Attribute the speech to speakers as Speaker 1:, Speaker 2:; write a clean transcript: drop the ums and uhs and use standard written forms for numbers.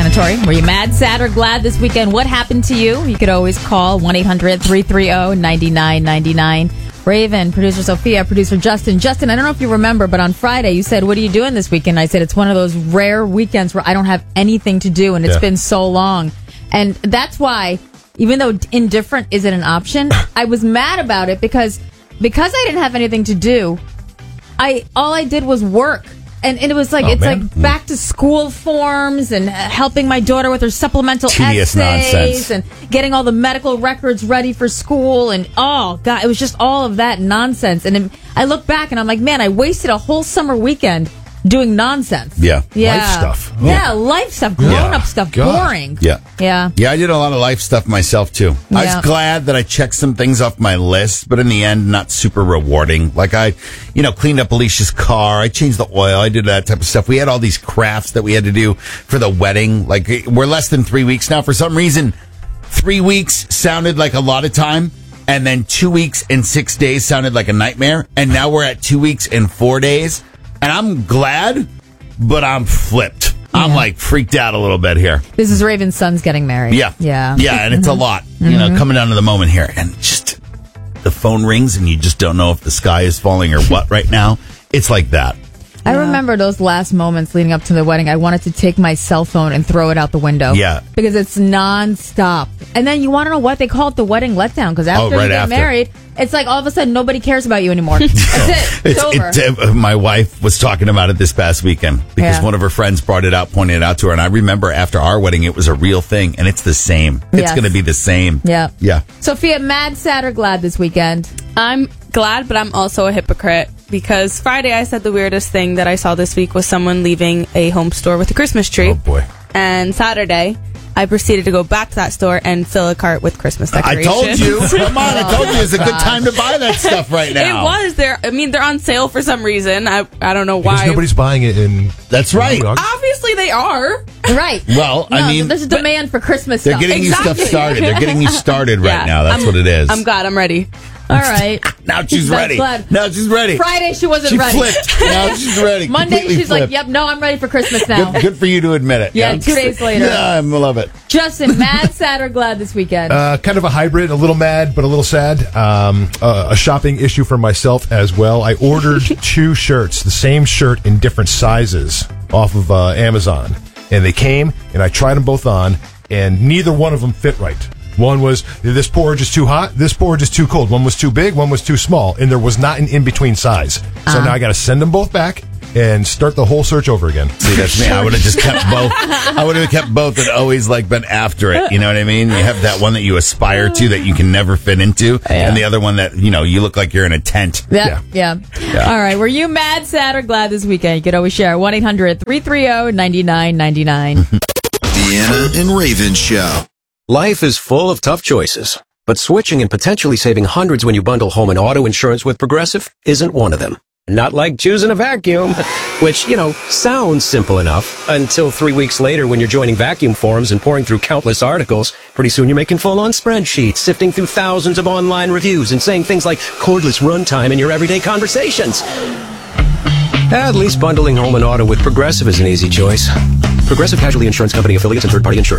Speaker 1: Tori. Were you mad, sad, or glad this weekend? What happened to you? You could always call 1-800-330-9999. Raven, producer Sophia, producer Justin. Justin, I don't know if you remember, but on Friday you said, what are you doing this weekend? I said, it's one of those rare weekends where I don't have anything to do, and it's been so long. And that's why, even though indifferent isn't an option, I was mad about it because I didn't have anything to do. All I did was work. And it was like, like back to school forms and helping my daughter with her supplemental
Speaker 2: tedious
Speaker 1: essays
Speaker 2: nonsense.
Speaker 1: and getting all the medical records ready for school. And oh God, it was just all of that nonsense. And I look back and I'm like, man, I wasted a whole summer weekend doing nonsense.
Speaker 2: Yeah.
Speaker 3: Life stuff. Oh.
Speaker 1: Yeah, life stuff, grown-up stuff, boring.
Speaker 2: Yeah.
Speaker 1: Yeah,
Speaker 2: I did a lot of life stuff myself, too. I was glad that I checked some things off my list, but in the end, not super rewarding. Like I, cleaned up Alicia's car. I changed the oil. I did that type of stuff. We had all these crafts that we had to do for the wedding. Like, we're less than 3 weeks now. For some reason, 3 weeks sounded like a lot of time. And then 2 weeks and 6 days sounded like a nightmare. And now we're at 2 weeks and 4 days. And I'm glad, but I'm flipped. I'm like freaked out a little bit here.
Speaker 1: This is Raven's son's getting married.
Speaker 2: Yeah.
Speaker 1: Yeah,
Speaker 2: and it's a lot, coming down to the moment here. And just the phone rings and you just don't know if the sky is falling or what right now. It's like that.
Speaker 1: I remember those last moments leading up to the wedding. I wanted to take my cell phone and throw it out the window.
Speaker 2: Yeah.
Speaker 1: Because it's nonstop. And then you want to know what? They call it the wedding letdown. Because after you get married, it's like all of a sudden nobody cares about you anymore. That's it. It's over.
Speaker 2: My wife was talking about it this past weekend because one of her friends brought it out, pointed it out to her. And I remember after our wedding, it was a real thing. And it's the same. It's going to be the same.
Speaker 1: Yeah.
Speaker 2: Yeah.
Speaker 1: Sophia, mad, sad, or glad this weekend?
Speaker 4: I'm glad, but I'm also a hypocrite. Because Friday I said the weirdest thing that I saw this week was someone leaving a home store with a Christmas tree.
Speaker 3: Oh, boy.
Speaker 4: And Saturday, I proceeded to go back to that store and fill a cart with Christmas decorations.
Speaker 2: I told you. Come on, I told you it's a good time to buy that stuff right now.
Speaker 4: It was. They're on sale for some reason. I don't know why.
Speaker 3: Because nobody's buying it in...
Speaker 2: That's right.
Speaker 4: Obviously they are.
Speaker 1: Right.
Speaker 2: Well, I mean...
Speaker 1: There's a demand for Christmas
Speaker 2: they're
Speaker 1: stuff.
Speaker 2: Getting you stuff started. They're getting you started right now. That's what it is.
Speaker 4: I'm glad. I'm ready.
Speaker 1: All right.
Speaker 2: Now she's ready. Now she's ready.
Speaker 1: Friday she wasn't ready.
Speaker 2: She flipped. Now she's ready.
Speaker 1: Monday she's like, yep, no, I'm ready for Christmas now.
Speaker 2: Good for you to admit it.
Speaker 1: Yeah, 2 days later.
Speaker 2: Yeah, I love it.
Speaker 1: Justin, mad, sad, or glad this weekend?
Speaker 3: Kind of a hybrid, a little mad, but a little sad. A shopping issue for myself as well. I ordered 2 shirts, the same shirt in different sizes off of Amazon. And they came, and I tried them both on, and neither one of them fit right. One was, this porridge is too hot, this porridge is too cold. One was too big, one was too small, and there was not an in-between size. So now I got to send them both back and start the whole search over again.
Speaker 2: See, that's me. I would have just kept both. I would have kept both and always been after it. You know what I mean? You have that one that you aspire to that you can never fit into, and the other one that, you look like you're in a tent.
Speaker 1: Yeah. All right. Were you mad, sad, or glad this weekend? You could always share 1-800-330-9999.
Speaker 5: Deanna and Raven Show.
Speaker 6: Life is full of tough choices, but switching and potentially saving hundreds when you bundle home and auto insurance with Progressive isn't one of them. Not like choosing a vacuum, which, sounds simple enough until 3 weeks later when you're joining vacuum forums and pouring through countless articles. Pretty soon you're making full-on spreadsheets, sifting through thousands of online reviews and saying things like cordless runtime in your everyday conversations. At least bundling home and auto with Progressive is an easy choice. Progressive Casualty Insurance Company, affiliates, and third-party insurers.